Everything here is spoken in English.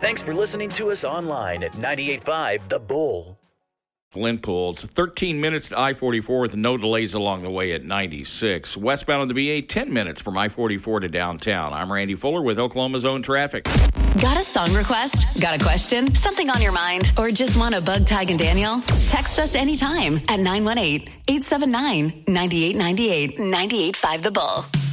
Thanks for listening to us online at 98.5 The Bull. Glen Pool. It's 13 minutes to I-44 with no delays along the way at 96. Westbound on the BA, 10 minutes from I-44 to downtown. I'm Randy Fuller with Oklahoma's Own Traffic. Got a song request? Got a question? Something on your mind? Or just want to bug Tig and Daniel? Text us anytime at 918-879-9898. 98.5 The Bull.